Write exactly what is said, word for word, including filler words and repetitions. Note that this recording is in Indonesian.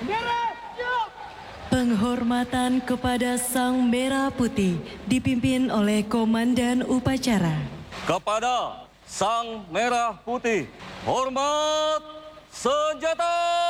Penghormatan kepada Sang Merah Putih dipimpin oleh Komandan Upacara. Kepada Sang Merah Putih, hormat senjata!